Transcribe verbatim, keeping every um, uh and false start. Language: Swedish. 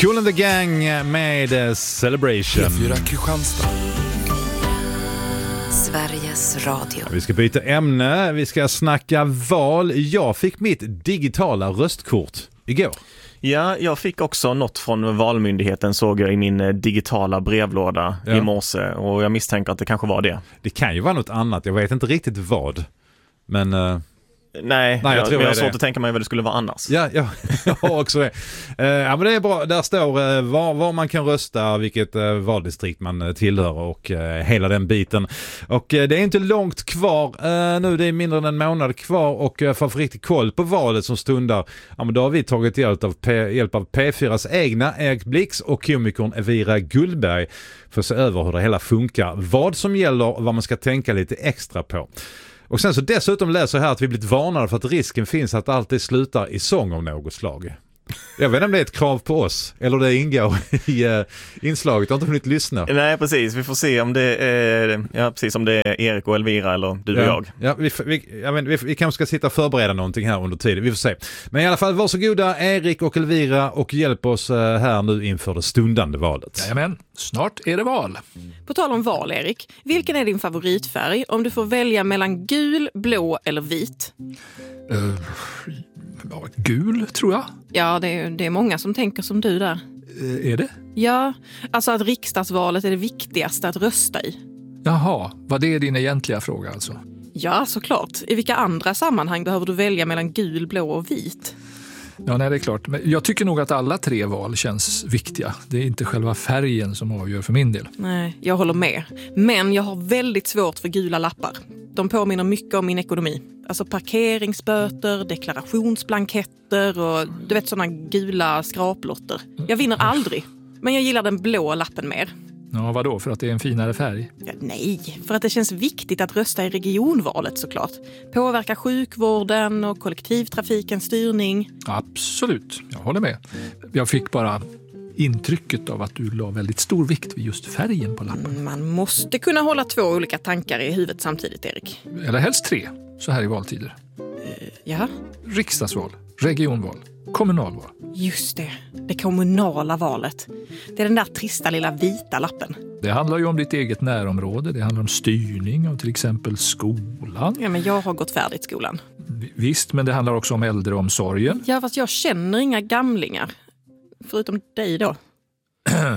Kool and the Gang med Celebration. P fyra Kristianstad. Sveriges Radio. Vi ska byta ämne, vi ska snacka val. Jag fick mitt digitala röstkort igår. Ja, jag fick också något från Valmyndigheten, såg jag i min digitala brevlåda ja. i morse, och jag misstänker att det kanske var det. Det kan ju vara något annat, jag vet inte riktigt vad. Men... Uh... Nej, Nej, jag, jag, tror men jag har det. svårt att tänka mig vad det skulle vara annars. Ja, ja jag har också det. Uh, ja, men det är bra. Där står uh, var, var man kan rösta, vilket uh, valdistrikt man uh, tillhör och uh, hela den biten. Och uh, det är inte långt kvar uh, nu, det är mindre än en månad kvar, och uh, för att få riktigt koll på valet som stundar, ja, men då har vi tagit hjälp av, P- hjälp av P fyras egna Erik Blix och komikern Evira Gullberg för att se över hur det hela funkar, vad som gäller och vad man ska tänka lite extra på. Och sen så dessutom läser jag här att vi blivit varnade för att risken finns att alltid slutar i sång av något slag. Jag vet inte om det är ett krav på oss eller det ingår i uh, inslaget. Jag har inte hunnit lyssna. Nej, precis. Vi får se om det är, ja, precis, om det är Erik och Elvira eller du ja. och jag. Ja, vi, vi, jag vet, vi, vi kanske ska sitta och förbereda någonting här under tiden. Vi får se. Men i alla fall, varsågoda Erik och Elvira och hjälp oss uh, här nu inför det stundande valet. Jajamän, snart är det val. På tal om val, Erik. Vilken är din favoritfärg om du får välja mellan gul, blå eller vit? Uh, ja, gul, tror jag. Ja, det är, det är många som tänker som du där. Uh, är det? Ja, alltså att riksdagsvalet är det viktigaste att rösta i. Jaha, vad det är din egentliga fråga alltså? Ja, såklart. I vilka andra sammanhang behöver du välja mellan gul, blå och vit? Ja, nej, det är klart. Men jag tycker nog att alla tre val känns viktiga. Det är inte själva färgen som avgör för min del. Nej, jag håller med. Men jag har väldigt svårt för gula lappar. De påminner mycket om min ekonomi. Alltså parkeringsböter, deklarationsblanketter och du vet sådana gula skraplotter. Jag vinner aldrig, men jag gillar den blå lappen mer. Ja, vadå? För att det är en finare färg? Ja, nej, för att det känns viktigt att rösta i regionvalet såklart. Påverka sjukvården och kollektivtrafikens styrning. Absolut, jag håller med. Jag fick bara intrycket av att du la väldigt stor vikt vid just färgen på lappen. Man måste kunna hålla två olika tankar i huvudet samtidigt, Erik. Eller helst tre, så här i valtider. Uh, ja? Riksdagsval, regionval, kommunalval. Just det, det kommunala valet. Det är den där trista lilla vita lappen. Det handlar ju om ditt eget närområde. Det handlar om styrning av till exempel skolan. Ja, men jag har gått färdigt skolan. Visst, men det handlar också om äldreomsorgen. Ja, fast jag känner inga gamlingar. Förutom dig då.